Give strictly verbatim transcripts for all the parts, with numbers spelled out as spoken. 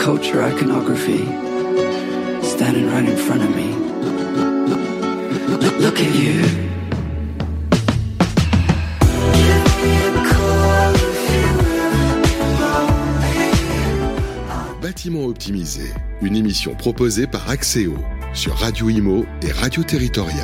culture iconography standing right in front of me. Look, look at you. Bâtiment optimisé, une émission proposée par Axéo sur Radio Imo et Radio Territoria.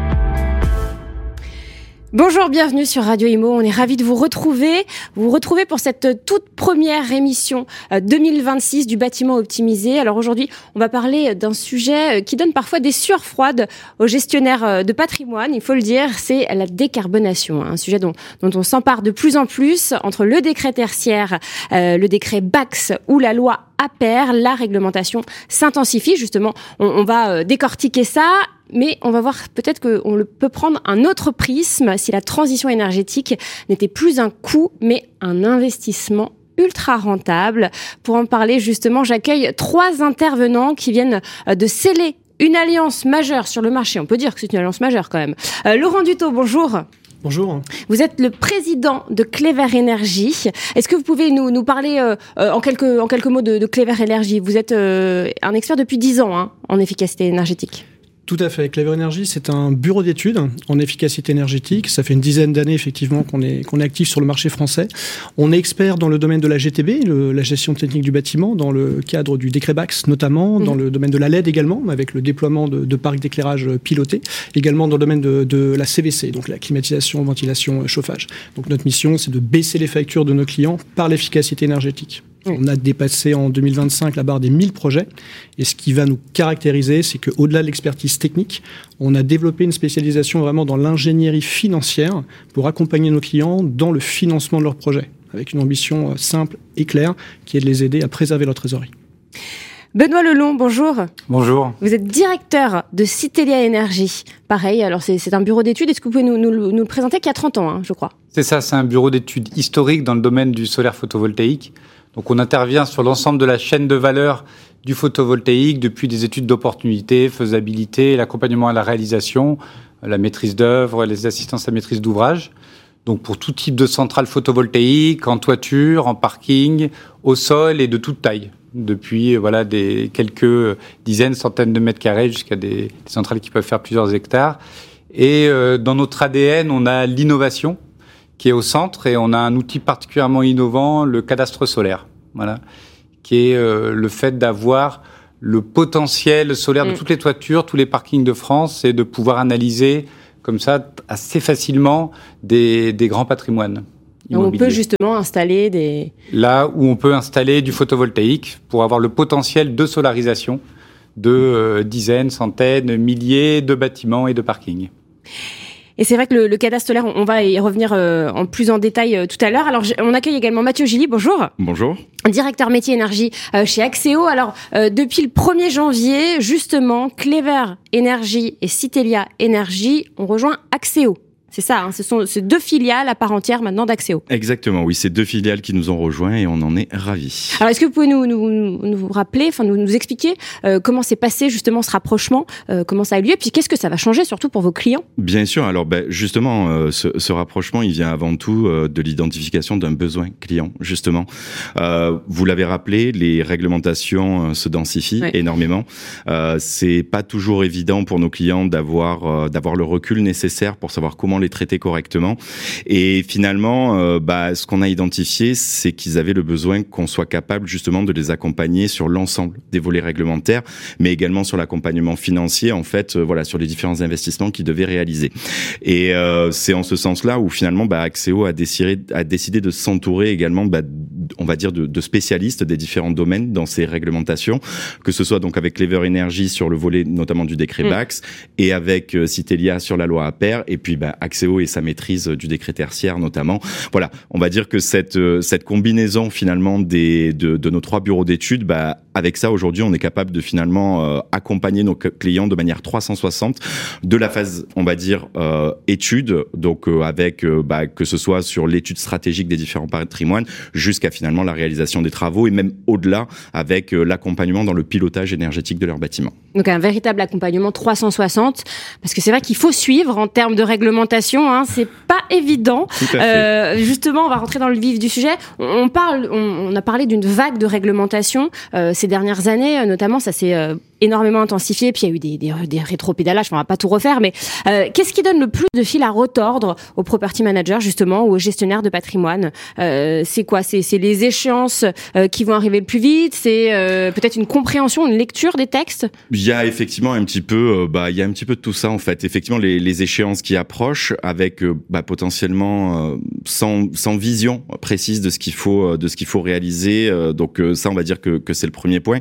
Bonjour, bienvenue sur Radio Imo. On est ravis de vous retrouver. Vous vous retrouvez pour cette toute première émission deux mille vingt-six du bâtiment optimisé. Alors aujourd'hui, on va parler d'un sujet qui donne parfois des sueurs froides aux gestionnaires de patrimoine. Il faut le dire, c'est la décarbonation. Un sujet dont, dont on s'empare de plus en plus entre le décret tertiaire, euh, le décret B A C S ou la loi A P E R. La réglementation s'intensifie. Justement, on, on va décortiquer ça. Mais on va voir peut-être qu'on peut prendre un autre prisme si la transition énergétique n'était plus un coût, mais un investissement ultra rentable. Pour en parler justement, j'accueille trois intervenants qui viennent de sceller une alliance majeure sur le marché. On peut dire que c'est une alliance majeure quand même. Euh, Laurent Dutot, bonjour. Bonjour. Vous êtes le président de Clever Energy. Est-ce que vous pouvez nous, nous parler euh, en, quelques, en quelques mots de, de Clever Energy ? Vous êtes euh, un expert depuis dix ans hein, en efficacité énergétique. Tout à fait. Clever Energy, c'est un bureau d'études en efficacité énergétique. Ça fait une dizaine d'années, effectivement, qu'on est, qu'on est actif sur le marché français. On est expert dans le domaine de la G T B, le, la gestion technique du bâtiment, dans le cadre du décret B A C S notamment, mmh. dans le domaine de la L E D également, avec le déploiement de, de parcs d'éclairage pilotés, également dans le domaine de, de la C V C, donc la climatisation, ventilation, chauffage. Donc notre mission, c'est de baisser les factures de nos clients par l'efficacité énergétique. On a dépassé en deux mille vingt-cinq la barre des mille projets. Et ce qui va nous caractériser, c'est qu'au-delà de l'expertise technique, on a développé une spécialisation vraiment dans l'ingénierie financière pour accompagner nos clients dans le financement de leurs projets, avec une ambition simple et claire qui est de les aider à préserver leur trésorerie. Benoît Lelon, bonjour. Bonjour. Vous êtes directeur de Citelia Énergie. Pareil, alors c'est, c'est un bureau d'études. Est-ce que vous pouvez nous, nous, nous le présenter qui a trente ans, hein, je crois ? C'est ça, c'est un bureau d'études historique dans le domaine du solaire photovoltaïque. Donc on intervient sur l'ensemble de la chaîne de valeur du photovoltaïque, depuis des études d'opportunité, faisabilité, l'accompagnement à la réalisation, la maîtrise d'œuvre, les assistances à maîtrise d'ouvrage. Donc pour tout type de centrale photovoltaïque, en toiture, en parking, au sol et de toute taille. Depuis voilà des quelques dizaines, centaines de mètres carrés jusqu'à des, des centrales qui peuvent faire plusieurs hectares. Et euh, dans notre A D N, on a l'innovation qui est au centre, et on a un outil particulièrement innovant, le cadastre solaire, voilà, qui est euh, le fait d'avoir le potentiel solaire mmh. de toutes les toitures, tous les parkings de France, et de pouvoir analyser comme ça assez facilement des, des grands patrimoines immobiliers. On peut justement installer des... Là où on peut installer du photovoltaïque pour avoir le potentiel de solarisation de euh, dizaines, centaines, milliers de bâtiments et de parkings. Et c'est vrai que le, le cadastre solaire, on va y revenir euh, en plus en détail euh, tout à l'heure. Alors, on accueille également Mathieu Gilly. Bonjour. Bonjour. Directeur métier énergie euh, chez Axéo. Alors, euh, depuis le premier janvier, justement, Clever Energy et Citelia Energy ont rejoint Axéo. C'est ça, hein, ce sont ces deux filiales à part entière maintenant d'Axéo. Exactement, oui, c'est deux filiales qui nous ont rejoints et on en est ravis. Alors, est-ce que vous pouvez nous, nous, nous rappeler, enfin nous, nous expliquer euh, comment s'est passé justement ce rapprochement, euh, comment ça a eu lieu, et puis qu'est-ce que ça va changer surtout pour vos clients ? Bien sûr, alors ben, justement, euh, ce, ce rapprochement, il vient avant tout euh, de l'identification d'un besoin client, justement. Euh, vous l'avez rappelé, les réglementations euh, se densifient ouais. énormément. Euh, c'est pas toujours évident pour nos clients d'avoir, euh, d'avoir le recul nécessaire pour savoir comment les traiter correctement. Et finalement, euh, bah, ce qu'on a identifié, c'est qu'ils avaient le besoin qu'on soit capable justement de les accompagner sur l'ensemble des volets réglementaires, mais également sur l'accompagnement financier, en fait, euh, voilà, sur les différents investissements qu'ils devaient réaliser. Et euh, c'est en ce sens-là où finalement, bah, Axéo a décidé, a décidé de s'entourer également, bah, on va dire, de, de spécialistes des différents domaines dans ces réglementations, que ce soit donc avec Clever Energy sur le volet notamment du décret mmh. B A C S et avec euh, Citelia sur la loi A P E R, et puis bah, Axéo et sa maîtrise du décret tertiaire notamment. Voilà, on va dire que cette cette combinaison finalement des de, de nos trois bureaux d'études, bah avec ça aujourd'hui on est capable de finalement euh, accompagner nos clients de manière trois cent soixante de la phase on va dire euh, étude, donc euh, avec euh, bah, que ce soit sur l'étude stratégique des différents patrimoines jusqu'à finalement la réalisation des travaux et même au-delà avec euh, l'accompagnement dans le pilotage énergétique de leurs bâtiments. Donc un véritable accompagnement trois cent soixante, parce que c'est vrai qu'il faut suivre en termes de réglementation, hein, c'est pas évident. Euh, justement, on va rentrer dans le vif du sujet. On, parle, on, on a parlé d'une vague de réglementation euh, ces dernières années, notamment ça s'est euh, énormément intensifié, puis il y a eu des, des, des rétropédalages, enfin, on va pas tout refaire, mais euh, qu'est-ce qui donne le plus de fil à retordre aux property managers justement ou aux gestionnaires de patrimoine? euh, C'est quoi? C'est, c'est les échéances euh, qui vont arriver le plus vite? C'est euh, peut-être une compréhension, une lecture des textes? Il y a effectivement un petit peu, euh, bah, il y a un petit peu de tout ça en fait. Effectivement, les, les échéances qui approchent, avec euh, bah, potentiellement euh, sans, sans vision précise de ce qu'il faut, de ce qu'il faut réaliser. Euh, donc euh, ça, on va dire que, que c'est le premier point.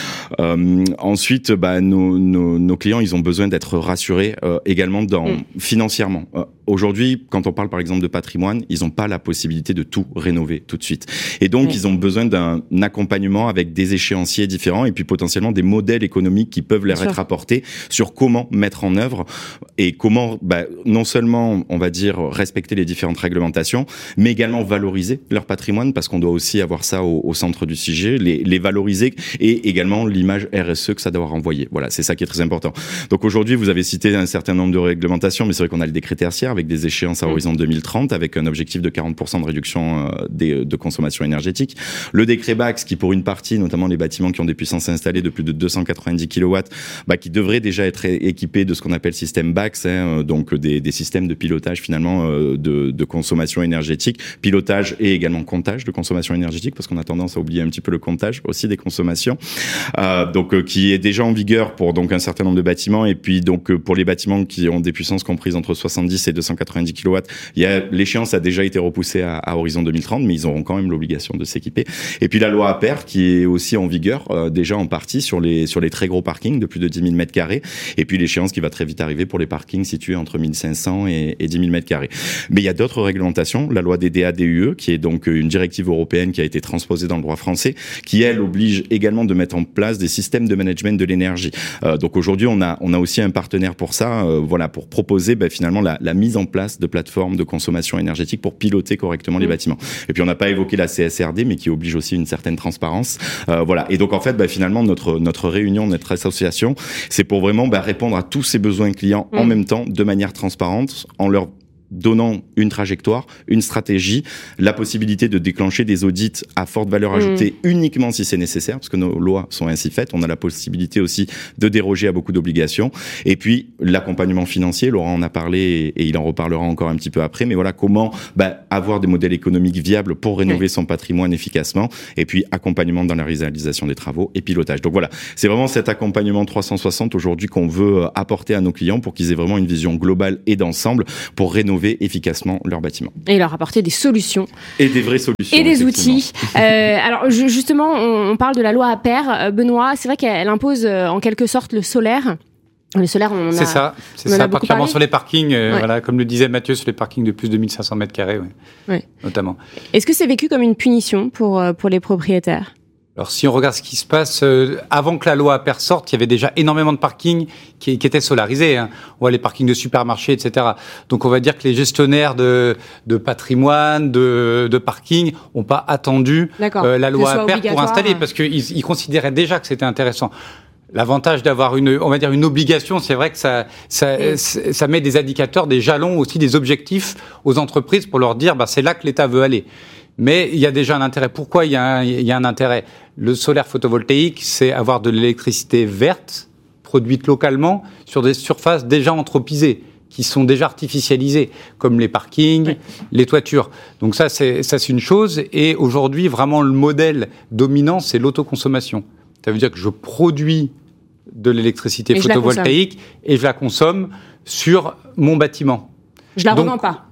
Euh, ensuite. Ensuite, bah, nos, nos, nos clients, ils ont besoin d'être rassurés euh, également dans, mmh. financièrement. Euh, aujourd'hui, quand on parle par exemple de patrimoine, ils n'ont pas la possibilité de tout rénover tout de suite. Et donc, mmh. ils ont besoin d'un accompagnement avec des échéanciers différents et puis potentiellement des modèles économiques qui peuvent leur Bien être sûr. apportés sur comment mettre en œuvre et comment, bah, non seulement, on va dire, respecter les différentes réglementations, mais également valoriser leur patrimoine, parce qu'on doit aussi avoir ça au, au centre du sujet, les, les valoriser et également l'image R S E que ça doit renvoyer. Voilà, c'est ça qui est très important. Donc aujourd'hui, vous avez cité un certain nombre de réglementations, mais c'est vrai qu'on a le décret tertiaire avec des échéances à horizon deux mille trente, avec un objectif de quarante pour cent de réduction euh, des, de consommation énergétique. Le décret B A C S, qui pour une partie, notamment les bâtiments qui ont des puissances installées de plus de deux cent quatre-vingt-dix kilowatts, bah, qui devraient déjà être équipés de ce qu'on appelle système B A C S, hein, donc des, des systèmes de pilotage finalement euh, de, de consommation énergétique, pilotage et également comptage de consommation énergétique, parce qu'on a tendance à oublier un petit peu le comptage aussi des consommations, euh, donc euh, qui est déjà en vigueur pour donc un certain nombre de bâtiments. Et puis donc pour les bâtiments qui ont des puissances comprises entre soixante-dix et deux cent quatre-vingt-dix kilowatts, il y a l'échéance a déjà été repoussée à, à horizon deux mille trente, mais ils auront quand même l'obligation de s'équiper. Et puis la loi A P E R qui est aussi en vigueur euh, déjà en partie sur les sur les très gros parkings de plus de dix mille mètres carrés. Et puis l'échéance qui va très vite arriver pour les parkings situés entre mille cinq cents et, et dix mille mètres carrés. Mais il y a d'autres réglementations, la loi des D A D U E qui est donc une directive européenne qui a été transposée dans le droit français, qui elle oblige également de mettre en place des systèmes de management de l'énergie. Euh, donc aujourd'hui, on a on a aussi un partenaire pour ça, euh, voilà, pour proposer ben, finalement la, la mise en place de plateformes de consommation énergétique pour piloter correctement mmh. les bâtiments. Et puis on n'a pas évoqué la C S R D, mais qui oblige aussi une certaine transparence. Euh, voilà. Et donc en fait, ben, finalement notre notre réunion, notre association, c'est pour vraiment ben, répondre à tous ces besoins clients mmh. en même temps, de manière transparente, en leur donnant une trajectoire, une stratégie, la possibilité de déclencher des audits à forte valeur ajoutée mmh. uniquement si c'est nécessaire, parce que nos lois sont ainsi faites. On a la possibilité aussi de déroger à beaucoup d'obligations. Et puis, l'accompagnement financier, Laurent en a parlé et, et il en reparlera encore un petit peu après, mais voilà, comment bah, avoir des modèles économiques viables pour rénover oui. son patrimoine efficacement, et puis accompagnement dans la réalisation des travaux et pilotage. Donc voilà, c'est vraiment cet accompagnement trois cent soixante aujourd'hui qu'on veut apporter à nos clients pour qu'ils aient vraiment une vision globale et d'ensemble pour rénover efficacement leur bâtiment. Et leur apporter des solutions. Et des vraies solutions. Et des outils. euh, alors justement, on parle de la loi A P E R. Benoît, c'est vrai qu'elle impose en quelque sorte le solaire. Le solaire, on en a. C'est ça, c'est ça. Particulièrement sur les parkings, euh, ouais. voilà, comme le disait Mathieu, sur les parkings de plus de mille cinq cents mètres carrés, ouais, ouais. notamment. Est-ce que c'est vécu comme une punition pour pour les propriétaires ? Alors, si on regarde ce qui se passe, euh, avant que la loi A P E R sorte, il y avait déjà énormément de parkings qui, qui étaient solarisés. Hein. On voit les parkings de supermarchés, et cetera. Donc, on va dire que les gestionnaires de, de patrimoine, de, de parking, n'ont pas attendu euh, la loi A P E R pour installer, parce qu'ils ils considéraient déjà que c'était intéressant. L'avantage d'avoir une, on va dire une obligation, c'est vrai que ça, ça, oui. ça met des indicateurs, des jalons aussi, des objectifs aux entreprises pour leur dire, bah, c'est là que l'État veut aller. Mais il y a déjà un intérêt. Pourquoi il y a un, il y a un intérêt ? Le solaire photovoltaïque, c'est avoir de l'électricité verte, produite localement, sur des surfaces déjà anthropisées, qui sont déjà artificialisées, comme les parkings, oui. les toitures. Donc ça, c'est, ça, c'est une chose. Et aujourd'hui, vraiment, le modèle dominant, c'est l'autoconsommation. Ça veut dire que je produis de l'électricité et photovoltaïque je et je la consomme sur mon bâtiment. Je la Donc, revends pas.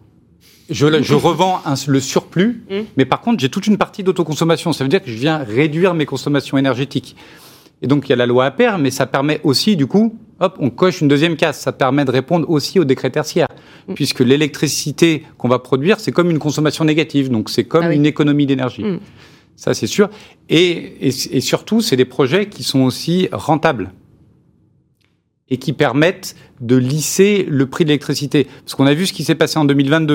Je, je revends un, le surplus, mmh. mais par contre, j'ai toute une partie d'autoconsommation. Ça veut dire que je viens réduire mes consommations énergétiques. Et donc, il y a la loi A P E R, mais ça permet aussi, du coup, hop, on coche une deuxième case. Ça permet de répondre aussi au décret tertiaire, mmh. puisque l'électricité qu'on va produire, c'est comme une consommation négative. Donc, c'est comme ah oui. une économie d'énergie. Mmh. Ça, c'est sûr. Et, et, et surtout, c'est des projets qui sont aussi rentables et qui permettent de lisser le prix de l'électricité. Parce qu'on a vu ce qui s'est passé en deux mille vingt-deux.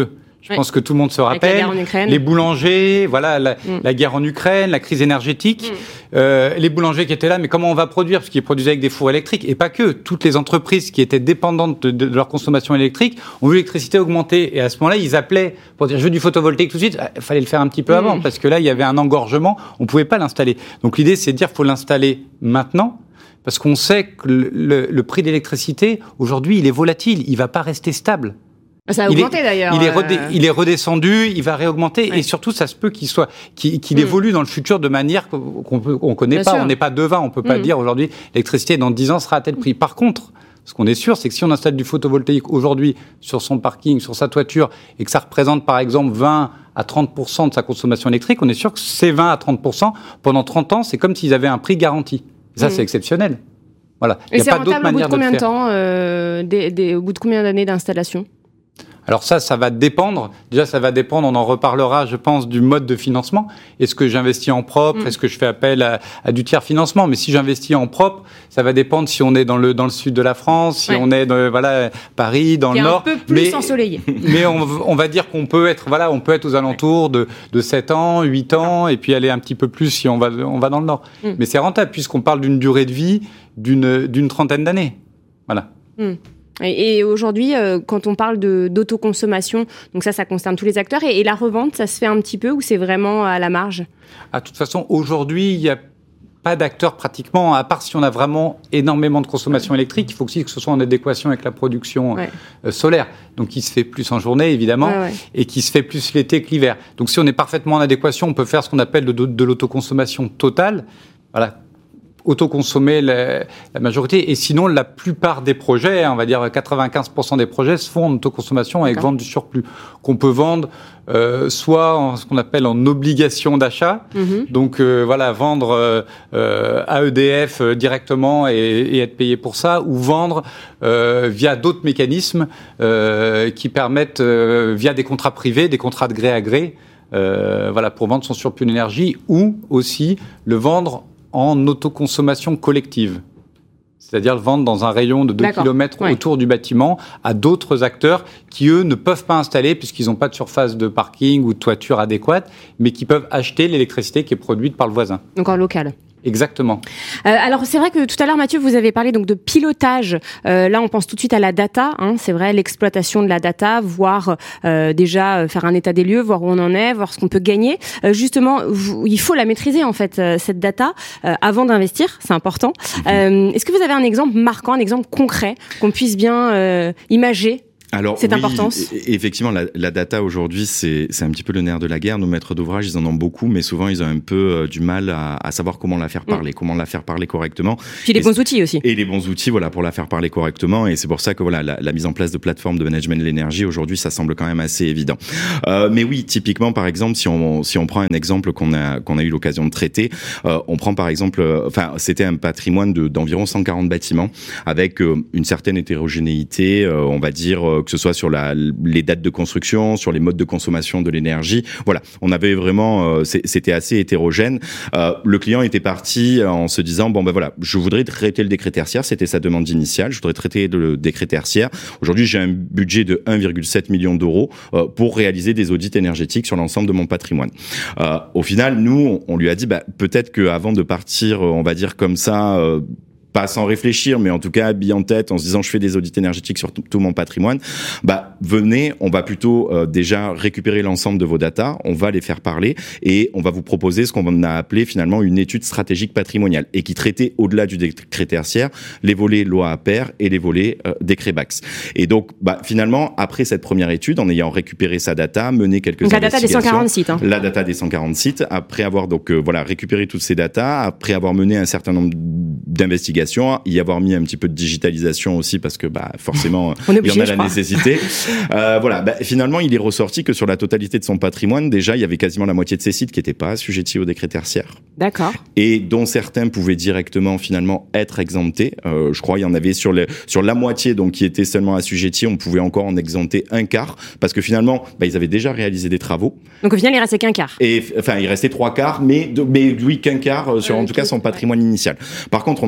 Je ouais. pense que tout le monde se rappelle. Les boulangers, voilà, la, mm. la guerre en Ukraine, la crise énergétique. Mm. Euh, les boulangers qui étaient là, mais comment on va produire? Parce qu'ils produisaient avec des fours électriques. Et pas que. Toutes les entreprises qui étaient dépendantes de, de, de leur consommation électrique ont vu l'électricité augmenter. Et à ce moment-là, ils appelaient pour dire je veux du photovoltaïque tout de suite. Il fallait le faire un petit peu mm. avant, parce que là, il y avait un engorgement. On ne pouvait pas l'installer. Donc l'idée, c'est de dire qu'il faut l'installer maintenant. Parce qu'on sait que le, le, le prix de l'électricité, aujourd'hui, il est volatile. Il ne va pas rester stable. Ça a augmenté il est, d'ailleurs. Il est, redé, il est redescendu, il va réaugmenter, ouais. et surtout, ça se peut qu'il soit, qu'il, qu'il mmh. évolue dans le futur de manière qu'on peut, qu'on connaît Bien pas. Sûr. On n'est pas devin, on peut pas mmh. dire aujourd'hui l'électricité dans dix ans sera à tel prix. Par contre, ce qu'on est sûr, c'est que si on installe du photovoltaïque aujourd'hui sur son parking, sur sa toiture, et que ça représente par exemple vingt à trente pour cent de sa consommation électrique, on est sûr que ces vingt à trente pour cent pendant trente ans, c'est comme s'ils avaient un prix garanti. Et ça, mmh. c'est exceptionnel. Voilà. Et c'est rentable au bout de combien de, de temps, euh, des, des, au bout de combien d'années d'installation? Alors ça, ça va dépendre. Déjà, ça va dépendre, on en reparlera, je pense, du mode de financement. Est-ce que j'investis en propre? Mmh. Est-ce que je fais appel à, à du tiers financement? Mais si j'investis en propre, ça va dépendre si on est dans le, dans le sud de la France, si ouais. on est dans, voilà, Paris, dans Qui le est nord. un peu plus mais, ensoleillé. Mais on, on va dire qu'on peut être, voilà, on peut être aux alentours de, de sept ans, huit ans, et puis aller un petit peu plus si on va, on va dans le nord. Mmh. Mais c'est rentable puisqu'on parle d'une durée de vie d'une, d'une trentaine d'années. Voilà. Mmh. Et aujourd'hui, euh, quand on parle de, d'autoconsommation, donc ça, ça concerne tous les acteurs. Et, et la revente, ça se fait un petit peu ou c'est vraiment à la marge? Ah, de toute façon, aujourd'hui, il n'y a pas d'acteurs pratiquement, à part si on a vraiment énormément de consommation électrique. Il faut aussi que ce soit en adéquation avec la production ouais. euh, solaire. Donc, qui se fait plus en journée, évidemment, ouais, ouais. et qui se fait plus l'été que l'hiver. Donc, si on est parfaitement en adéquation, on peut faire ce qu'on appelle de, de l'autoconsommation totale. Voilà. Autoconsommer la, la majorité. Et sinon, la plupart des projets, on va dire quatre-vingt-quinze pour cent des projets, se font en autoconsommation avec D'accord. vente du surplus, qu'on peut vendre euh, soit en ce qu'on appelle en obligation d'achat, mm-hmm. donc euh, voilà, vendre euh, à E D F directement et, et être payé pour ça, ou vendre euh, via d'autres mécanismes euh, qui permettent, euh, via des contrats privés, des contrats de gré à gré, euh, voilà, pour vendre son surplus d'énergie, ou aussi le vendre en autoconsommation collective. C'est-à-dire le vendre dans un rayon de deux kilomètres ouais. autour du bâtiment à d'autres acteurs qui, eux, ne peuvent pas installer puisqu'ils n'ont pas de surface de parking ou de toiture adéquate, mais qui peuvent acheter l'électricité qui est produite par le voisin. Donc en local. Exactement. Euh, alors c'est vrai que tout à l'heure, Mathieu, vous avez parlé donc de pilotage. Euh, là, on pense tout de suite à la data. Hein, c'est vrai, l'exploitation de la data, voir euh, déjà faire un état des lieux, voir où on en est, voir ce qu'on peut gagner. Euh, justement, vous, il faut la maîtriser en fait euh, cette data euh, avant d'investir. C'est important. Euh, est-ce que vous avez un exemple marquant, un exemple concret qu'on puisse bien euh, imager? Alors, cette oui, importance. Effectivement, la, la data aujourd'hui, c'est, c'est un petit peu le nerf de la guerre. Nos maîtres d'ouvrage, ils en ont beaucoup, mais souvent, ils ont un peu euh, du mal à, à savoir comment la faire parler, mmh. comment la faire parler correctement. Puis les et bons outils aussi. Et les bons outils, voilà, pour la faire parler correctement. Et c'est pour ça que voilà, la, la mise en place de plateformes de management de l'énergie aujourd'hui, ça semble quand même assez évident. Euh, mais oui, typiquement, par exemple, si on si on prend un exemple qu'on a qu'on a eu l'occasion de traiter, euh, on prend par exemple, euh, enfin, c'était un patrimoine de d'environ cent quarante bâtiments avec euh, une certaine hétérogénéité, euh, on va dire. Euh, que ce soit sur la, les dates de construction, sur les modes de consommation de l'énergie. Voilà, on avait vraiment, euh, c'était assez hétérogène. Euh, le client était parti en se disant, bon ben voilà, je voudrais traiter le décret tertiaire, c'était sa demande initiale, je voudrais traiter le décret tertiaire. Aujourd'hui, j'ai un budget de un virgule sept million d'euros euh, pour réaliser des audits énergétiques sur l'ensemble de mon patrimoine. Euh, au final, nous, on lui a dit, bah, peut-être qu'avant de partir, on va dire comme ça, euh, pas sans réfléchir, mais en tout cas habillé en tête, en se disant je fais des audits énergétiques sur tout, tout mon patrimoine, bah venez, on va plutôt euh, déjà récupérer l'ensemble de vos datas, on va les faire parler et on va vous proposer ce qu'on a appelé finalement une étude stratégique patrimoniale et qui traitait au-delà du décret tertiaire les volets loi A P E R et les volets euh, décret B A C S. Et donc bah finalement après cette première étude, en ayant récupéré sa data, mené quelques donc investigations, la data des cent quarante sites, hein. la data des cent quarante sites, après avoir donc euh, voilà récupéré toutes ces datas, après avoir mené un certain nombre d'investigations, y avoir mis un petit peu de digitalisation aussi parce que bah forcément il y en a la nécessité. Euh, voilà, bah, finalement il est ressorti que sur la totalité de son patrimoine, déjà il y avait quasiment la moitié de ces sites qui n'étaient pas assujettis au décret tertiaire. D'accord. Et dont certains pouvaient directement finalement être exemptés. Euh, je crois il y en avait sur le sur la moitié donc qui étaient seulement assujettis, on pouvait encore en exempter un quart parce que finalement bah, ils avaient déjà réalisé des travaux. Donc au final il restait qu'un quart. Et enfin il restait trois quarts, mais de, mais oui qu'un quart sur ouais, en tout okay. cas son patrimoine ouais. initial. Par contre on a également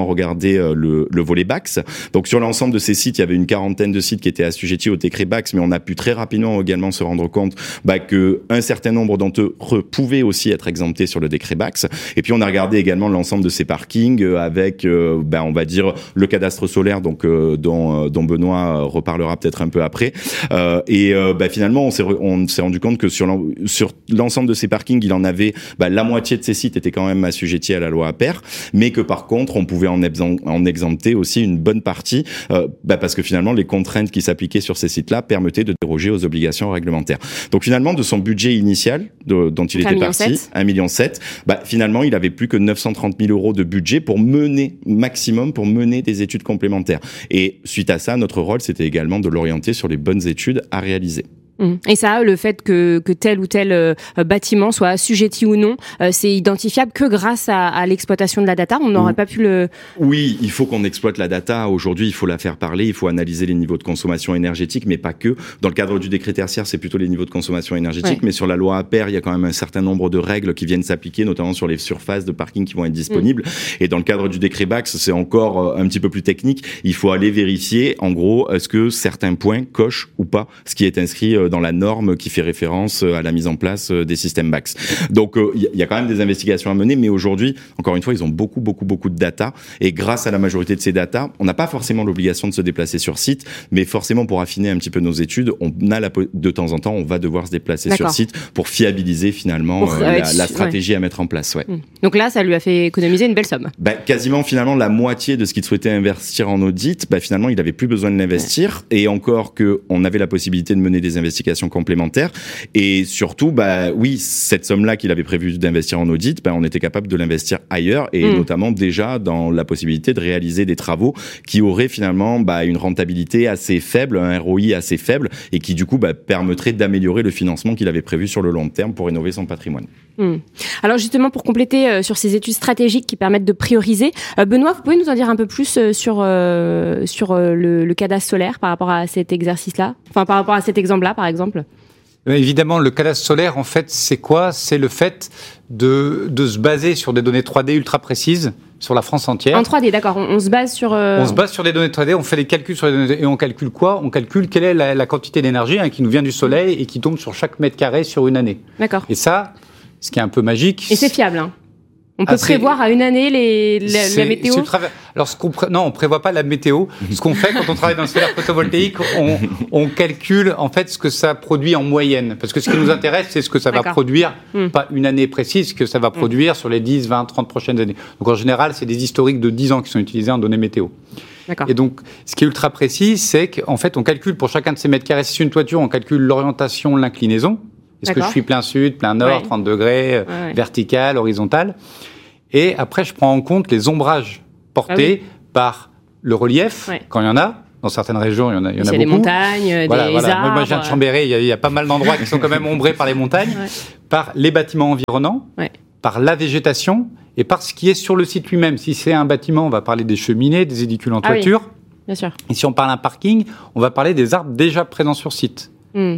regardé euh, le, le volet B A C S. Donc sur l'ensemble de ces sites, il y avait une quarantaine de sites qui étaient assujettis au décret B A C S, mais on a pu très rapidement également se rendre compte bah, que un certain nombre d'entre eux pouvaient aussi être exemptés sur le décret B A C S. Et puis on a regardé également l'ensemble de ces parkings euh, avec, euh, bah, on va dire, le cadastre solaire, donc euh, dont, euh, dont Benoît reparlera peut-être un peu après. Euh, et euh, bah, finalement, on s'est, re- on s'est rendu compte que sur, l'en- sur l'ensemble de ces parkings, il en avait, bah, la moitié de ces sites étaient quand même assujettis à la loi APER, mais que par contre, on pouvait en, exem- en exempter aussi une bonne partie, euh, bah, parce que finalement, les contraintes qui s'appliquaient sur ces sites-là permettaient de déroger aux obligations réglementaires. Donc finalement, de son budget initial, de, dont il était parti, un virgule sept million, bah, finalement, il avait plus que neuf cent trente mille euros de budget pour mener, maximum, pour mener des études complémentaires. Et suite à ça, notre rôle, c'était également de l'orienter sur les bonnes études à réaliser. Et ça, le fait que, que tel ou tel euh, bâtiment soit assujetti ou non, euh, c'est identifiable que grâce à, à l'exploitation de la data. On n'aurait pas pu le... Oui, il faut qu'on exploite la data. Aujourd'hui, il faut la faire parler, il faut analyser les niveaux de consommation énergétique, mais pas que. Dans le cadre du décret tertiaire, c'est plutôt les niveaux de consommation énergétique, ouais. Mais sur la loi APER, il y a quand même un certain nombre de règles qui viennent s'appliquer, notamment sur les surfaces de parking qui vont être disponibles. Mmh. Et dans le cadre du décret B A C S, c'est encore un petit peu plus technique. Il faut aller vérifier, en gros, est-ce que certains points cochent ou pas ce qui est inscrit dans la norme qui fait référence à la mise en place des systèmes B A C S. Donc, il euh, y a quand même des investigations à mener, mais aujourd'hui, encore une fois, ils ont beaucoup, beaucoup, beaucoup de data. Et grâce à la majorité de ces data, on n'a pas forcément l'obligation de se déplacer sur site, mais forcément, pour affiner un petit peu nos études, on a la, de temps en temps, on va devoir se déplacer D'accord. sur site pour fiabiliser finalement pour, euh, la, la stratégie ouais. à mettre en place. Ouais. Donc là, ça lui a fait économiser une belle somme. Bah, quasiment, finalement, la moitié de ce qu'il souhaitait investir en audit, bah, finalement, il n'avait plus besoin de l'investir. Ouais. Et encore qu'on avait la possibilité de mener des investigations complémentaires. Et surtout, bah, oui, cette somme-là qu'il avait prévu d'investir en audit, bah, on était capable de l'investir ailleurs et mmh. notamment déjà dans la possibilité de réaliser des travaux qui auraient finalement bah, une rentabilité assez faible, un R O I assez faible et qui du coup bah, permettrait d'améliorer le financement qu'il avait prévu sur le long terme pour rénover son patrimoine. Mmh. Alors justement, pour compléter euh, sur ces études stratégiques qui permettent de prioriser, euh, Benoît, vous pouvez nous en dire un peu plus euh, sur, euh, sur euh, le, le cadastre solaire par rapport à cet exercice-là, enfin par rapport à cet exemple-là par exemple? Évidemment, le cadastre solaire, en fait, c'est quoi? C'est le fait de, de se baser sur des données trois D ultra précises sur la France entière. En trois D, d'accord. On, on se base sur... Euh... On se base sur des données trois D, on fait les calculs sur les données et on calcule quoi? On calcule quelle est la, la quantité d'énergie hein, qui nous vient du soleil et qui tombe sur chaque mètre carré sur une année. D'accord. Et ça, ce qui est un peu magique... Et c'est fiable, hein? On peut ah, prévoir à une année les, la, la météo. Trava... Alors, ce qu'on pré... non, on prévoit pas la météo. Ce qu'on fait quand on travaille dans le solaire photovoltaïque, on, on calcule en fait ce que ça produit en moyenne. Parce que ce qui nous intéresse, c'est ce que ça D'accord. va produire, mmh. pas une année précise, ce que ça va produire mmh. sur les dix, vingt, trente prochaines années. Donc, en général, c'est des historiques de dix ans qui sont utilisés en données météo. D'accord. Et donc, ce qui est ultra précis, c'est qu'en fait, on calcule pour chacun de ces mètres carrés, si c'est une toiture, on calcule l'orientation, l'inclinaison. Est-ce D'accord. que je suis plein sud, plein nord, ouais. trente degrés, ouais, ouais. vertical, horizontal? Et après, je prends en compte les ombrages portés ah oui. par le relief, ouais. quand il y en a. Dans certaines régions, il y en a, il y en a beaucoup. Il y a des montagnes, voilà, des voilà. arbres. Moi, je viens de Chambéry, il y, a, il y a pas mal d'endroits qui sont quand même ombrés par les montagnes, ouais. par les bâtiments environnants, ouais. par la végétation et par ce qui est sur le site lui-même. Si c'est un bâtiment, on va parler des cheminées, des édicules en toiture. Ah oui. Bien sûr. Et si on parle d'un parking, on va parler des arbres déjà présents sur site. Mm.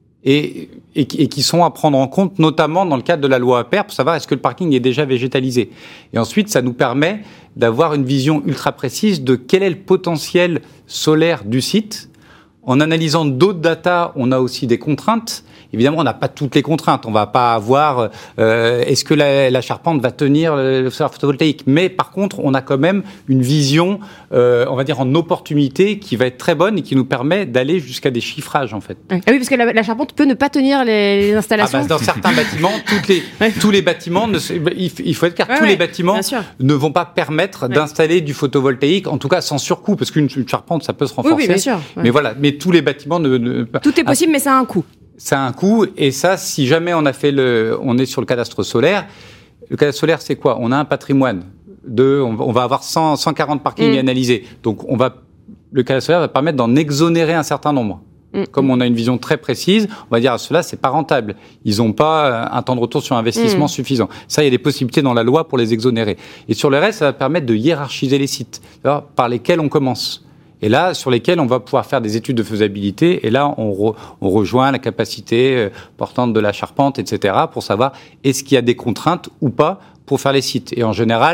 Et, et, et qui sont à prendre en compte, notamment dans le cadre de la loi APER, pour savoir est-ce que le parking est déjà végétalisé. Et ensuite, ça nous permet d'avoir une vision ultra précise de quel est le potentiel solaire du site. En analysant d'autres datas, on a aussi des contraintes. Évidemment, on n'a pas toutes les contraintes. On ne va pas avoir euh, est-ce que la, la charpente va tenir le solaire photovoltaïque. Mais par contre, on a quand même une vision, euh, on va dire, en opportunité qui va être très bonne et qui nous permet d'aller jusqu'à des chiffrages, en fait. Ah oui, parce que la, la charpente peut ne pas tenir les, les installations. Ah bah, dans certains bâtiments, toutes les, ouais. tous les bâtiments, ne, il faut être clair, ouais, tous ouais, les bâtiments ne vont pas permettre ouais. d'installer du photovoltaïque, en tout cas sans surcoût, parce qu'une charpente, ça peut se renforcer. Oui, oui bien sûr. Ouais. Mais voilà, mais tous les bâtiments ne... ne Tout est possible, ah, mais ça a un coût. Ça a un coût, et ça, si jamais on a fait le, on est sur le cadastre solaire, le cadastre solaire, c'est quoi? On a un patrimoine de, on va avoir cent, cent quarante parkings mmh. analysés. Donc, on va, le cadastre solaire va permettre d'en exonérer un certain nombre. Mmh. Comme on a une vision très précise, on va dire, cela, c'est pas rentable. Ils n'ont pas un temps de retour sur investissement mmh. suffisant. Ça, il y a des possibilités dans la loi pour les exonérer. Et sur le reste, ça va permettre de hiérarchiser les sites, alors, par lesquels on commence. Et là, sur lesquels on va pouvoir faire des études de faisabilité. Et là, on, re, on rejoint la capacité euh, portante de la charpente, et cetera, pour savoir est-ce qu'il y a des contraintes ou pas pour faire les sites. Et en général,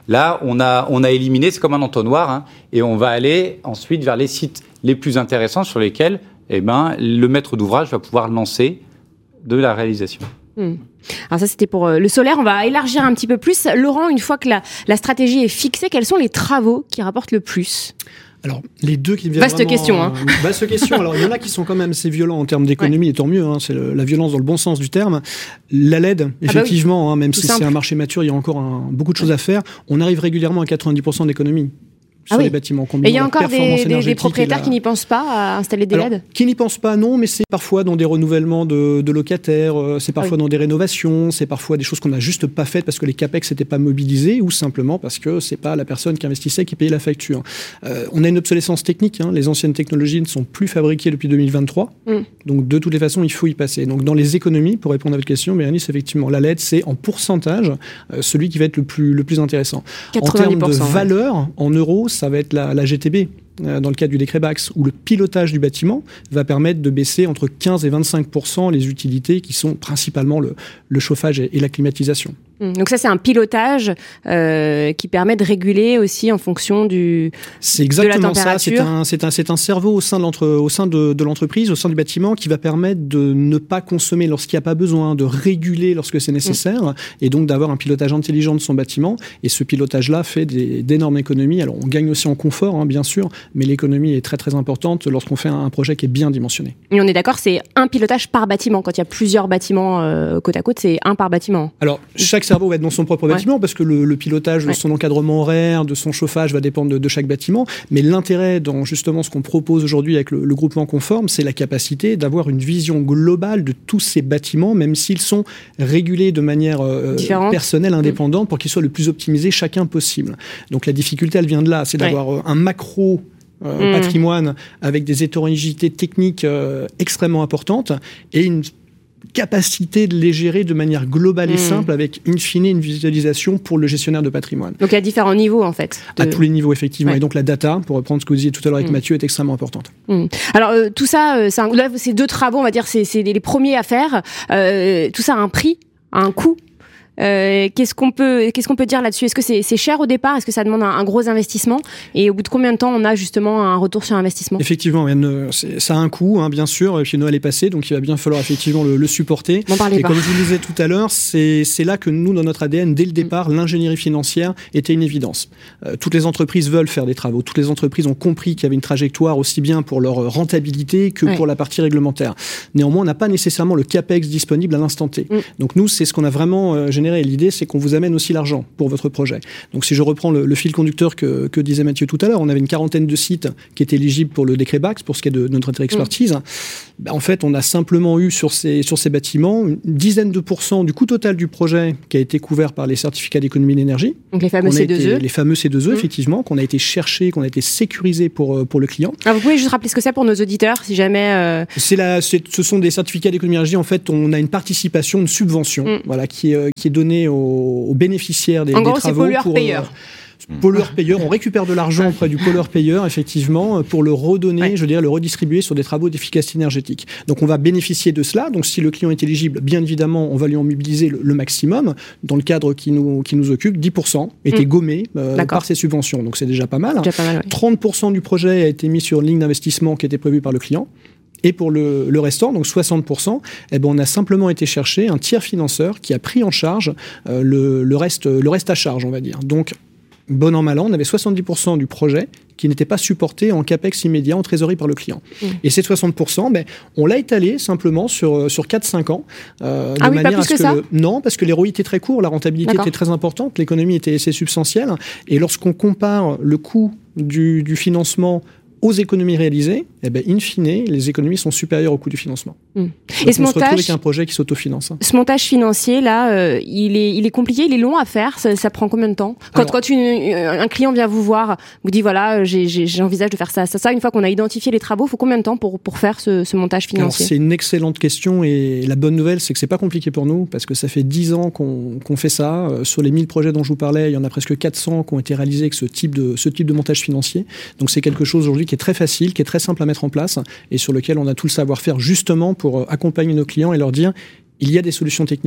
Là, on a, on a éliminé, c'est comme un entonnoir, hein, et on va aller ensuite vers les sites les plus intéressants sur lesquels eh ben, le maître d'ouvrage va pouvoir lancer de la réalisation. Mmh. Alors ça, c'était pour le solaire. On va élargir un petit peu plus. Laurent, une fois que la, la stratégie est fixée, quels sont les travaux qui rapportent le plus ? Alors, les deux qui viennent Vaste vraiment, question, hein. Euh, vaste question. Alors, il y en a qui sont quand même assez violents en termes d'économie, ouais. Et tant mieux, hein, c'est le, la violence dans le bon sens du terme. La L E D, effectivement, ah bah oui. hein, même Tout si simple. C'est un marché mature, il y a encore un, beaucoup de choses à faire. On arrive régulièrement à quatre-vingt-dix pour cent d'économie. Sur ah oui. les bâtiments. Et il y a encore des, des, des propriétaires la... qui n'y pensent pas à installer des Alors, L E D ? Qui n'y pensent pas, non, mais c'est parfois dans des renouvellements de, de locataires, c'est parfois oui. dans des rénovations, c'est parfois des choses qu'on n'a juste pas faites parce que les capex n'étaient pas mobilisés ou simplement parce que c'est pas la personne qui investissait qui payait la facture. Euh, on a une obsolescence technique, hein, les anciennes technologies ne sont plus fabriquées depuis deux mille vingt-trois, mm. donc de toutes les façons, il faut y passer. Donc dans les économies, pour répondre à votre question, Bérénice, effectivement, la L E D, c'est en pourcentage euh, celui qui va être le plus, le plus intéressant. En termes de valeur, ouais. en euros, ça va être la, la G T B, dans le cadre du décret Bax, où le pilotage du bâtiment va permettre de baisser entre quinze et vingt-cinq pour cent les utilités qui sont principalement le, le chauffage et, et la climatisation. Donc ça, c'est un pilotage euh, qui permet de réguler aussi en fonction du c'est exactement de la température. Ça. C'est un, c'est un, c'est un cerveau au sein de l'entre, au sein de, de l'entreprise, au sein du bâtiment, qui va permettre de ne pas consommer lorsqu'il n'y a pas besoin, de réguler lorsque c'est nécessaire, mmh. et donc d'avoir un pilotage intelligent de son bâtiment. Et ce pilotage-là fait des, d'énormes économies. Alors on gagne aussi en confort, hein, bien sûr, mais l'économie est très très importante lorsqu'on fait un, un projet qui est bien dimensionné. Et on est d'accord, c'est un pilotage par bâtiment. Quand il y a plusieurs bâtiments euh, côte à côte, c'est un par bâtiment. Alors chaque cerveau va être dans son propre bâtiment ouais. parce que le, le pilotage de ouais. son encadrement horaire, de son chauffage va dépendre de, de chaque bâtiment. Mais l'intérêt dans justement ce qu'on propose aujourd'hui avec le, le groupement conforme, c'est la capacité d'avoir une vision globale de tous ces bâtiments, même s'ils sont régulés de manière euh, personnelle, indépendante, mmh. pour qu'ils soient le plus optimisés chacun possible. Donc la difficulté, elle vient de là, c'est d'avoir ouais. un macro euh, mmh. patrimoine avec des hétérogénéités techniques euh, extrêmement importantes et une capacité de les gérer de manière globale et mmh. simple avec in fine une visualisation pour le gestionnaire de patrimoine. Donc il y a différents niveaux en fait. De... À tous les niveaux effectivement. Ouais. Et donc la data, pour reprendre ce que vous disiez tout à l'heure avec mmh. Mathieu, est extrêmement importante. Mmh. Alors euh, tout ça, euh, c'est un... là, ces deux travaux, on va dire, c'est, c'est les premiers à faire. Euh, tout ça a un prix, a un coût. Euh, qu'est-ce qu'on peut, qu'est-ce qu'on peut dire là-dessus ? Est-ce que c'est, c'est cher au départ ? Est-ce que ça demande un, un gros investissement ? Et au bout de combien de temps on a justement un retour sur investissement ? Effectivement, Yann, c'est, ça a un coût, hein, bien sûr. Et puis Noël est passé, donc il va bien falloir effectivement le, le supporter. Bon, et pas. comme je vous le disais tout à l'heure, c'est, c'est là que nous, dans notre A D N, dès le départ, mmh. l'ingénierie financière était une évidence. Euh, toutes les entreprises veulent faire des travaux. Toutes les entreprises ont compris qu'il y avait une trajectoire aussi bien pour leur rentabilité que ouais. pour la partie réglementaire. Néanmoins, on n'a pas nécessairement le capex disponible à l'instant T. Mmh. Donc nous, c'est ce qu'on a vraiment euh, généré. L'idée, c'est qu'on vous amène aussi l'argent pour votre projet. Donc si je reprends le, le fil conducteur que, que disait Mathieu tout à l'heure, on avait une quarantaine de sites qui étaient éligibles pour le décret Bax, pour ce qui est de, de notre expertise. Mmh. Ben, en fait, on a simplement eu sur ces, sur ces bâtiments une dizaine de pourcents du coût total du projet qui a été couvert par les certificats d'économie d'énergie. Donc les fameux C deux E. Les fameux C deux E, mmh. effectivement, qu'on a été cherchés, qu'on a été sécurisés pour, pour le client. Alors vous pouvez juste rappeler ce que c'est pour nos auditeurs, si jamais... Euh... C'est la, c'est, ce sont des certificats d'économie d'énergie. En fait, on a une participation, une subvention, mmh. voilà, qui est, qui est donnée aux, aux bénéficiaires Des, en gros, des travaux c'est pollueur-payeur. Euh, pollueur-payeur, on récupère de l'argent auprès du pollueur-payeur, effectivement, pour le redonner, ouais. je dirais, le redistribuer sur des travaux d'efficacité énergétique. Donc, on va bénéficier de cela. Donc, si le client est éligible, bien évidemment, on va lui en mobiliser le, le maximum. Dans le cadre qui nous, qui nous occupe, dix pour cent étaient mmh. gommés euh, par ces subventions. Donc, c'est déjà pas mal. Déjà pas mal ouais. trente pour cent du projet a été mis sur une ligne d'investissement qui était prévue par le client. Et pour le, le restant, donc soixante pour cent, eh ben on a simplement été chercher un tiers financeur qui a pris en charge euh, le, le, reste, le reste à charge, on va dire. Donc, bon an, mal an, on avait soixante-dix pour cent du projet qui n'était pas supporté en capex immédiat, en trésorerie par le client. Mmh. Et ces soixante pour cent, ben, on l'a étalé simplement sur, sur quatre à cinq ans. Euh, de ah oui, manière pas plus à ce que, que ça le, non, parce que les R O I étaient très courts, la rentabilité D'accord. était très importante, l'économie était assez substantielle. Et lorsqu'on compare le coût du, du financement aux économies réalisées, eh ben, in fine, les économies sont supérieures au coût du financement. Mmh. Donc et ce on montage, se retrouve avec un projet qui s'autofinance. Hein. Ce montage financier, là, euh, il, est, il est compliqué, il est long à faire, ça, ça prend combien de temps ? Quand, Alors, quand une, un client vient vous voir, vous dit, voilà, j'ai, j'ai, j'envisage de faire ça, ça, ça, une fois qu'on a identifié les travaux, il faut combien de temps pour, pour faire ce, ce montage financier ? Alors, c'est une excellente question, et la bonne nouvelle, c'est que c'est pas compliqué pour nous, parce que ça fait dix ans qu'on, qu'on fait ça. Euh, sur les mille projets dont je vous parlais, il y en a presque quatre cents qui ont été réalisés avec ce type de, ce type de montage financier. Donc c'est quelque chose aujourd'hui qui est très facile, qui est très simple à mettre en place et sur lequel on a tout le savoir-faire justement pour accompagner nos clients et leur dire il y a des solutions techniques,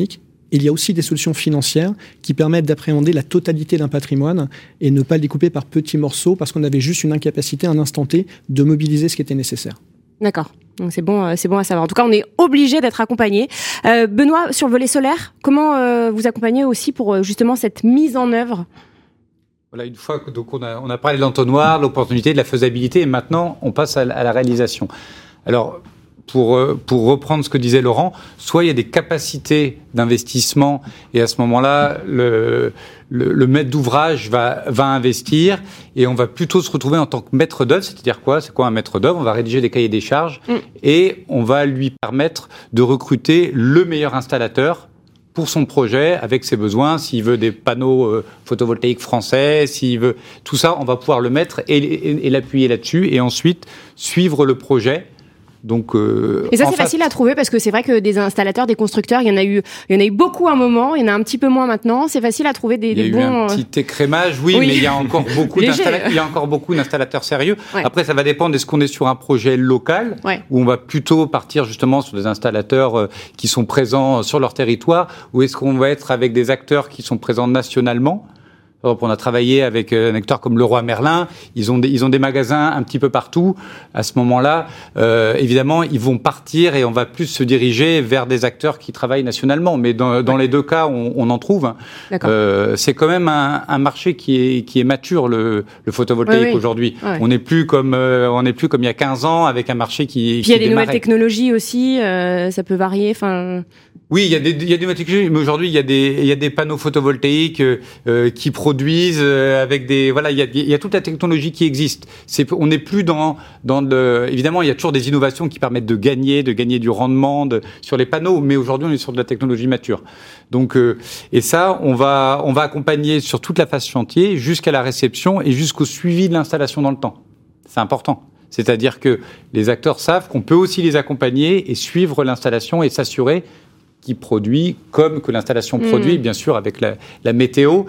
Il y a aussi des solutions financières qui permettent d'appréhender la totalité d'un patrimoine et ne pas le découper par petits morceaux parce qu'on avait juste une incapacité à un instant T de mobiliser ce qui était nécessaire. D'accord. Donc c'est bon, c'est bon à savoir. En tout cas, on est obligé d'être accompagné. Euh, Benoît, sur le volet solaire, comment euh, vous accompagnez aussi pour euh, justement cette mise en œuvre ? Voilà, une fois que donc on a on a parlé de l'entonnoir, de l'opportunité, de la faisabilité, et maintenant on passe à, à la réalisation. Alors pour pour reprendre ce que disait Laurent, soit il y a des capacités d'investissement et à ce moment-là le le, le maître d'ouvrage va va investir et on va plutôt se retrouver en tant que maître d'œuvre, c'est-à-dire quoi ? C'est quoi un maître d'œuvre ? On va rédiger des cahiers des charges mmh. et on va lui permettre de recruter le meilleur installateur pour son projet, avec ses besoins, s'il veut des panneaux euh, photovoltaïques français, s'il veut tout ça, on va pouvoir le mettre et, et, et l'appuyer là-dessus et ensuite suivre le projet. Donc, euh, et ça, c'est fait... facile à trouver parce que c'est vrai que des installateurs, des constructeurs, il y en a eu, il y en a eu beaucoup à un moment, il y en a un petit peu moins maintenant. C'est facile à trouver des, des bons. Il y a eu un petit écrémage, oui, oui, mais il y a encore beaucoup d'installateurs, il y a encore beaucoup d'installateurs sérieux. Ouais. Après, ça va dépendre. Est-ce qu'on est sur un projet local ouais. où on va plutôt partir justement sur des installateurs euh, qui sont présents sur leur territoire, ou est-ce qu'on va être avec des acteurs qui sont présents nationalement? On a travaillé avec un acteur comme Leroy Merlin. Ils ont des, ils ont des magasins un petit peu partout. À ce moment-là, euh, évidemment, ils vont partir et on va plus se diriger vers des acteurs qui travaillent nationalement. Mais dans, dans les deux cas, on, on en trouve. Euh, c'est quand même un, un marché qui est, qui est mature, le, le photovoltaïque oui, oui. aujourd'hui. Ouais. On n'est plus comme, euh, on n'est plus comme il y a quinze ans avec un marché qui. Puis il y a des démarrait. nouvelles technologies aussi. Euh, ça peut varier. Enfin. Oui, il y a des, il y a des nouvelles technologies, mais aujourd'hui il y a des, il y a des panneaux photovoltaïques euh, qui produisent euh, avec des, voilà, il y a, il y a toute la technologie qui existe. C'est, on n'est plus dans, dans le, évidemment, il y a toujours des innovations qui permettent de gagner, de gagner du rendement de, sur les panneaux, mais aujourd'hui on est sur de la technologie mature. Donc, euh, et ça, on va, on va accompagner sur toute la phase chantier jusqu'à la réception et jusqu'au suivi de l'installation dans le temps. C'est important. C'est-à-dire que les acteurs savent qu'on peut aussi les accompagner et suivre l'installation et s'assurer qui produit comme que l'installation mmh. produit, bien sûr, avec la, la météo,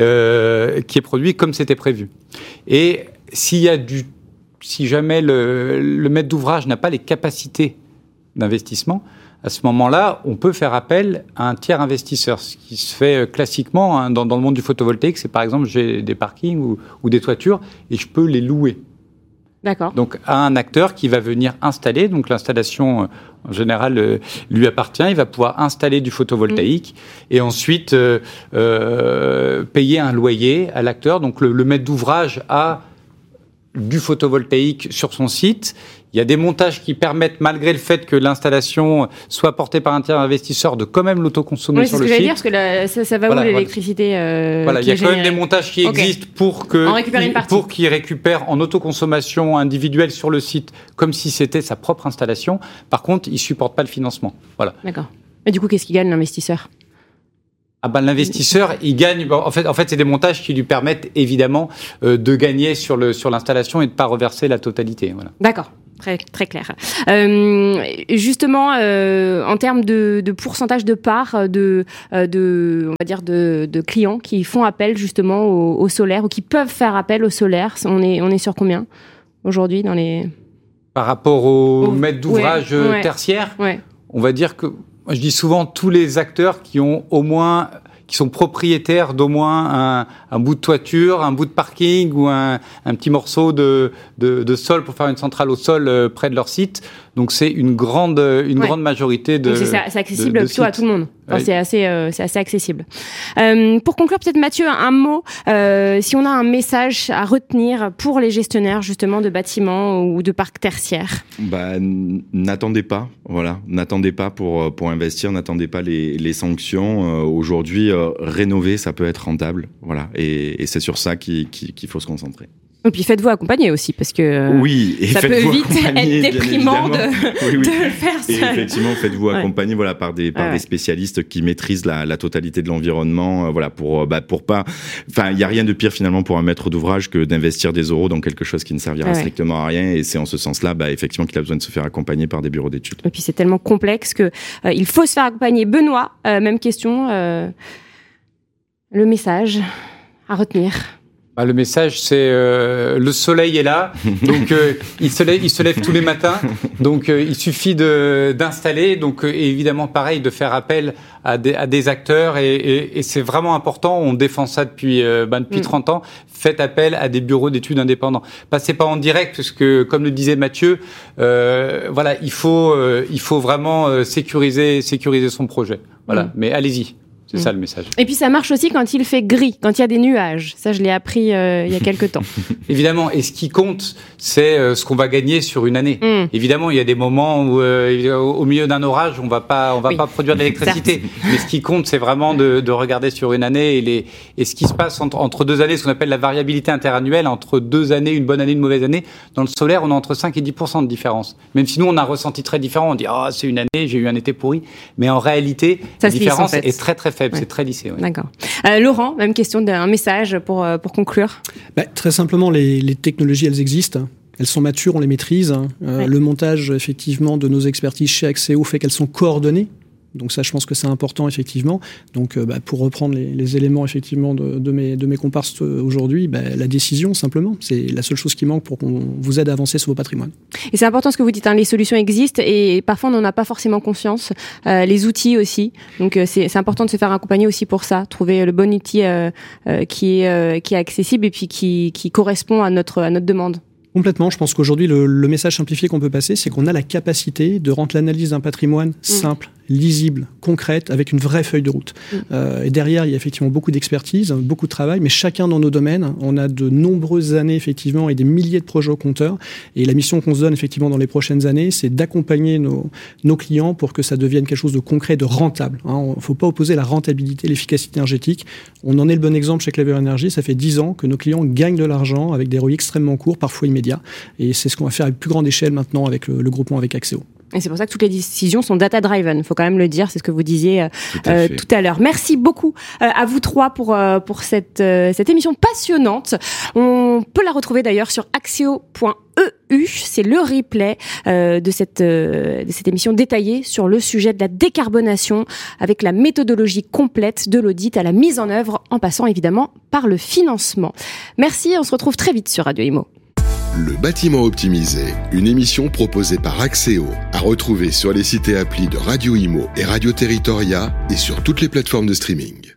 euh, qui est produit comme c'était prévu. Et s'il y a du, si jamais le, le maître d'ouvrage n'a pas les capacités d'investissement, à ce moment-là, on peut faire appel à un tiers investisseur. Ce qui se fait classiquement hein, dans, dans le monde du photovoltaïque, c'est par exemple, j'ai des parkings ou, ou des toitures et je peux les louer. D'accord. Donc, à un acteur qui va venir installer, donc l'installation, en général, euh, lui appartient, il va pouvoir installer du photovoltaïque mmh. et ensuite euh, euh, payer un loyer à l'acteur. Donc, le, le maître d'ouvrage a du photovoltaïque sur son site. Il y a des montages qui permettent, malgré le fait que l'installation soit portée par un tiers investisseur, de quand même l'autoconsommer oui, sur le site. Oui, c'est ce que j'allais dire, parce que la, ça, ça va voilà, où l'électricité euh, Voilà, il y a quand générée. même des montages qui okay. existent pour que pour qu'ils récupèrent en autoconsommation individuelle sur le site, comme si c'était sa propre installation. Par contre, ils supportent pas le financement. Voilà. D'accord. Et du coup, qu'est-ce qu'il gagne l'investisseur ? Ah ben l'investisseur, il gagne. En fait, en fait, c'est des montages qui lui permettent évidemment euh, de gagner sur le sur l'installation et de pas reverser la totalité. Voilà. D'accord. Très, très clair. Euh, justement, euh, en termes de, de pourcentage de part de, de, on va dire de, de clients qui font appel justement au, au solaire ou qui peuvent faire appel au solaire, on est, on est sur combien aujourd'hui dans les... Par rapport aux au... maîtres d'ouvrage ouais, tertiaires, ouais. on va dire que, je dis souvent, tous les acteurs qui ont au moins... qui sont propriétaires d'au moins un, un bout de toiture, un bout de parking ou un, un petit morceau de, de, de sol pour faire une centrale au sol euh, près de leur site. Donc c'est une grande, une ouais. grande majorité de. Donc c'est, c'est accessible de, de plutôt sites. à tout le monde. Enfin, ouais. C'est assez, euh, c'est assez accessible. Euh, pour conclure, peut-être Mathieu, un, un mot. Euh, si on a un message à retenir pour les gestionnaires justement de bâtiments ou de parcs tertiaires. Bah, n- n'attendez pas, voilà, n'attendez pas pour pour investir, n'attendez pas les les sanctions. Euh, aujourd'hui, euh, rénover, ça peut être rentable, voilà, et, et c'est sur ça qu'il, qu'il, qu'il faut se concentrer. Et puis faites-vous accompagner aussi, parce que oui, et ça peut vite être déprimant de, oui, oui. de le faire seul. Et effectivement, faites-vous ouais. accompagner voilà, par, des, par ouais. des spécialistes qui maîtrisent la, la totalité de l'environnement. Euh, voilà, pour, bah, pour pas... Enfin, il n'y a rien de pire finalement pour un maître d'ouvrage que d'investir des euros dans quelque chose qui ne servira ouais. strictement à rien. Et c'est en ce sens-là, bah, effectivement, qu'il a besoin de se faire accompagner par des bureaux d'études. Et puis c'est tellement complexe que euh, il faut se faire accompagner. Benoît, euh, même question. Euh, le message à retenir. Bah, le message, c'est euh, le soleil est là, donc euh, il se lève, il se lève tous les matins, donc euh, il suffit de d'installer, donc euh, évidemment pareil de faire appel à des à des acteurs et, et, et c'est vraiment important. On défend ça depuis euh, ben, depuis mmh. trente ans. Faites appel à des bureaux d'études indépendants. Passez pas en direct parce que comme le disait Mathieu, euh, voilà, il faut euh, il faut vraiment euh, sécuriser sécuriser son projet. Voilà, mmh. mais allez-y. C'est mmh. ça le message. Et puis ça marche aussi quand il fait gris, quand il y a des nuages. Ça, je l'ai appris euh, il y a quelques temps. Évidemment. Et ce qui compte, c'est euh, ce qu'on va gagner sur une année. Mmh. Évidemment, il y a des moments où, euh, au milieu d'un orage, on va pas, on va oui. pas produire d'électricité. Mais ce qui compte, c'est vraiment de, de regarder sur une année et, les, et ce qui se passe entre, entre deux années, ce qu'on appelle la variabilité interannuelle, entre deux années, une bonne année, une mauvaise année. Dans le solaire, on a entre cinq et dix pour cent de différence. Même si nous, on a un ressenti très différent. On dit, ah, oh, c'est une année, j'ai eu un été pourri. Mais en réalité, ça la différence glisse, en fait. est très, très faible. Ouais. C'est très lissé. Ouais. D'accord. Euh, Laurent, même question d'un message pour, pour conclure. Bah, très simplement, les, les technologies, elles existent. Elles sont matures, on les maîtrise. Euh, ouais. Le montage, effectivement, de nos expertises chez Axéo fait qu'elles sont coordonnées. Donc ça, je pense que c'est important, effectivement. Donc, euh, bah, pour reprendre les, les éléments, effectivement, de, de, mes, de mes comparses aujourd'hui, bah, la décision, simplement. C'est la seule chose qui manque pour qu'on vous aide à avancer sur vos patrimoines. Et c'est important ce que vous dites, hein, les solutions existent et parfois on n'en a pas forcément conscience. Euh, les outils aussi. Donc euh, c'est, c'est important de se faire accompagner aussi pour ça. Trouver le bon outil euh, euh, qui, est, euh, qui est accessible et puis qui, qui correspond à notre, à notre demande. Complètement. Je pense qu'aujourd'hui, le, le message simplifié qu'on peut passer, c'est qu'on a la capacité de rendre l'analyse d'un patrimoine mmh. simple, lisible, concrète, avec une vraie feuille de route. Mmh. Euh, et derrière, il y a effectivement beaucoup d'expertise, beaucoup de travail, mais chacun dans nos domaines, on a de nombreuses années, effectivement, et des milliers de projets au compteur. Et la mission qu'on se donne, effectivement, dans les prochaines années, c'est d'accompagner nos, nos clients pour que ça devienne quelque chose de concret, de rentable. Il hein. ne faut pas opposer la rentabilité et l'efficacité énergétique. On en est le bon exemple chez Clever Energy. Ça fait dix ans que nos clients gagnent de l'argent avec des R O I extrêmement courts, parfois immédiats. Et c'est ce qu'on va faire à plus grande échelle maintenant avec le, le groupement avec Axéo. Et c'est pour ça que toutes les décisions sont data-driven. Il faut quand même le dire, c'est ce que vous disiez euh, tout, à euh, tout à l'heure. Merci beaucoup euh, à vous trois pour euh, pour cette euh, cette émission passionnante. On peut la retrouver d'ailleurs sur axéo point e u. C'est le replay euh, de cette euh, de cette émission détaillée sur le sujet de la décarbonation, avec la méthodologie complète de l'audit à la mise en œuvre, en passant évidemment par le financement. Merci. On se retrouve très vite sur Radio Imo. Le bâtiment optimisé, une émission proposée par Axéo, à retrouver sur les sites et applis de Radio Imo et Radio Territoria et sur toutes les plateformes de streaming.